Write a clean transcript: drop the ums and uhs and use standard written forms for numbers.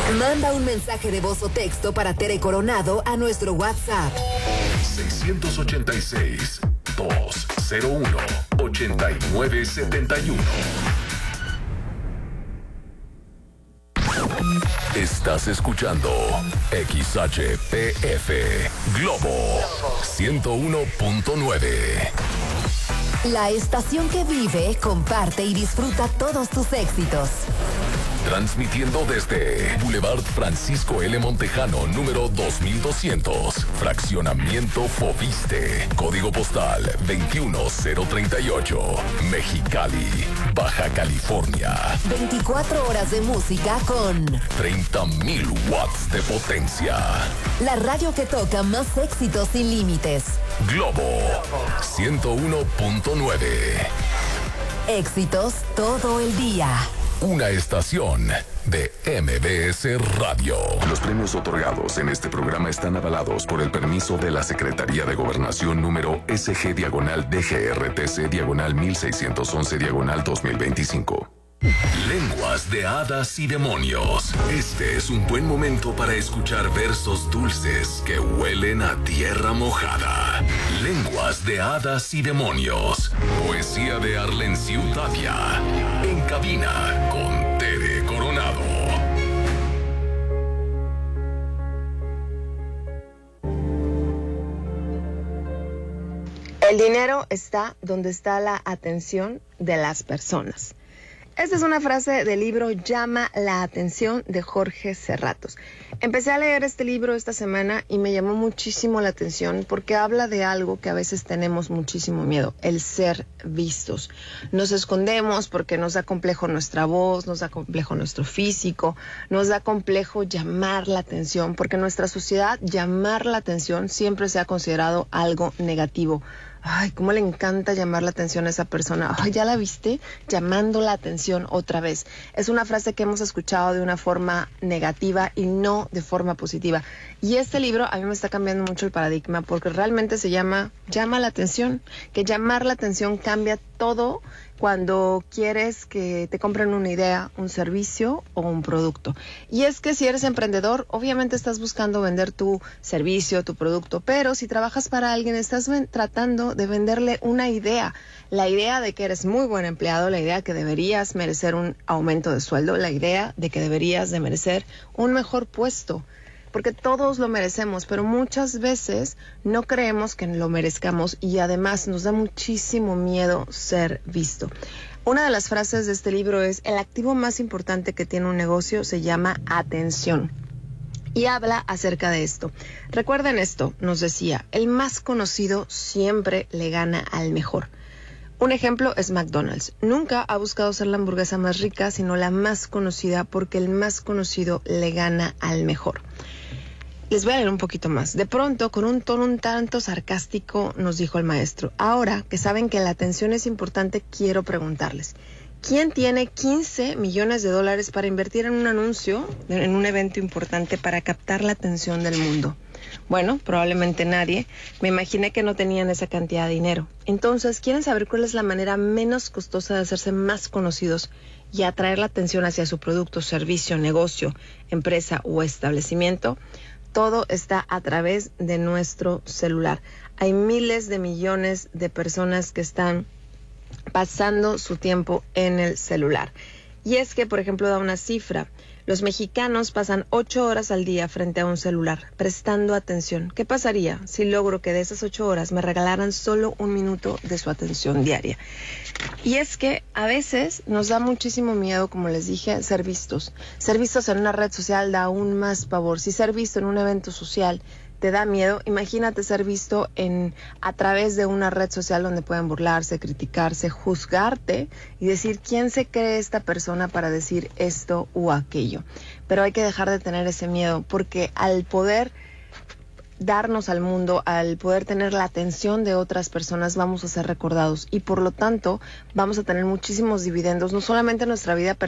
Manda un mensaje de voz o texto para Tere Coronado a nuestro WhatsApp. 686-201-8971. Estás escuchando XHPF Globo 101.9. La estación que vive, comparte y disfruta todos tus éxitos. Transmitiendo desde Boulevard Francisco L. Montejano, número 2200, Fraccionamiento Foviste, Código Postal 21038, Mexicali, Baja California. 24 horas de música con 30,000 watts de potencia. la radio que toca más éxitos sin límites. Globo 101.9. Éxitos todo el día. Una estación de MBS Radio. Los premios otorgados en este programa están avalados por el permiso de la Secretaría de Gobernación número SG-DGRTC-1611-2025. Lenguas de hadas y demonios. Este es un buen momento para escuchar versos dulces que huelen a tierra mojada. Lenguas de hadas y demonios. Poesía de Arlenciu Tapia. En cabina con Tere Coronado. El dinero está donde está la atención de las personas. Esta es una frase del libro Llama la atención de Jorge Serratos. Empecé a leer este libro esta semana y me llamó muchísimo la atención porque habla de algo que a veces tenemos muchísimo miedo, el ser vistos. Nos escondemos porque nos da complejo nuestra voz, nos da complejo nuestro físico, nos da complejo llamar la atención, porque en nuestra sociedad llamar la atención siempre se ha considerado algo negativo. Ay, cómo le encanta llamar la atención a esa persona. Ay, ¿ya la viste? Llamando la atención otra vez. Es una frase que hemos escuchado de una forma negativa y no de forma positiva. Y este libro a mí me está cambiando mucho el paradigma porque realmente se llama la atención. Que llamar la atención cambia todo cuando quieres que te compren una idea, un servicio o un producto. Y es que si eres emprendedor, obviamente estás buscando vender tu servicio, tu producto, pero si trabajas para alguien, estás tratando de venderle una idea. La idea de que eres muy buen empleado, la idea que deberías merecer un aumento de sueldo, la idea de que deberías de merecer un mejor puesto. Porque todos lo merecemos, pero muchas veces no creemos que lo merezcamos y además nos da muchísimo miedo ser visto. Una de las frases de este libro es: el activo más importante que tiene un negocio se llama atención. Y habla acerca de esto. Recuerden esto, nos decía, el más conocido siempre le gana al mejor. Un ejemplo es McDonald's. Nunca ha buscado ser la hamburguesa más rica, sino la más conocida, porque el más conocido le gana al mejor. Les voy a leer un poquito más. De pronto, con un tono un tanto sarcástico, nos dijo el maestro: ahora que saben que la atención es importante, quiero preguntarles, ¿quién tiene $15 millones para invertir en un anuncio, en un evento importante para captar la atención del mundo? Bueno, probablemente nadie. Me imaginé que no tenían esa cantidad de dinero. Entonces, ¿quieren saber cuál es la manera menos costosa de hacerse más conocidos y atraer la atención hacia su producto, servicio, negocio, empresa o establecimiento? Todo está a través de nuestro celular. Hay miles de millones de personas que están pasando su tiempo en el celular. Y es que, por ejemplo, da una cifra. Los mexicanos pasan 8 horas al día frente a un celular, prestando atención. ¿Qué pasaría si logro que de esas 8 horas me regalaran solo 1 minuto de su atención diaria? Y es que a veces nos da muchísimo miedo, como les dije, ser vistos. Ser vistos en una red social da aún más pavor. Si ser visto en un evento social te da miedo, imagínate ser visto a través de una red social donde pueden burlarse, criticarse, juzgarte y decir quién se cree esta persona para decir esto u aquello. Pero hay que dejar de tener ese miedo, porque al poder darnos al mundo, al poder tener la atención de otras personas, vamos a ser recordados y por lo tanto vamos a tener muchísimos dividendos, no solamente en nuestra vida personal,